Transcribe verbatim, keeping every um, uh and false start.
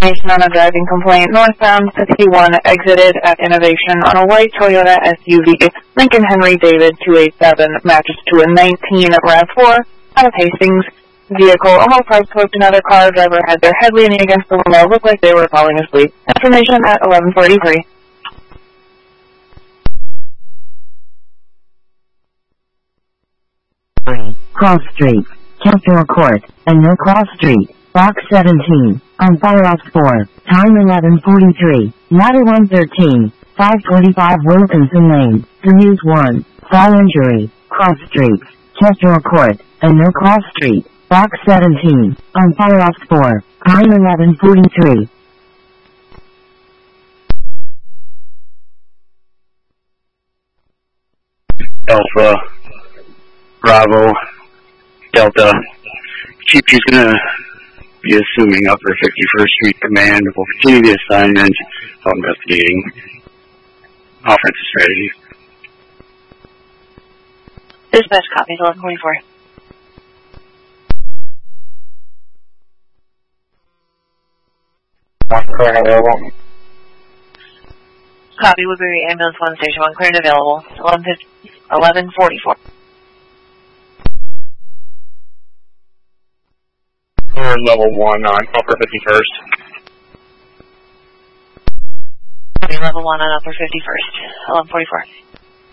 Information on a driving complaint. Northbound fifty-one exited at Innovation on a white Toyota S U V. Lincoln Henry David two eight seven matches to a nineteen RAV four out of Hastings. Vehicle almost approached another car. Driver had their head leaning against the window. Looked like they were falling asleep. Information at eleven forty-three. Cross Street, Kempthorpe Court, and No Cross Street, Box seventeen, on Firehouse four, time eleven forty-three, Ladder one thirteen, five twenty-five Wilkinson Lane, News one, fall injury, Cross Street, Kempthorpe Court, and No Cross Street, Box seventeen, on Firehouse four, time eleven forty-three. Alpha, Bravo, Delta. Chief is going to be assuming Upper fifty-first Street Command. Will continue the assignment while investigating offensive strategy. Dispatch copies, eleven forty-four. One clear and available. Copy, Woodbury Ambulance one, Station one, clear and available, eleven forty-four. Clear level one on Upper fifty-first. Copy, level one on Upper fifty-first, eleven forty-four.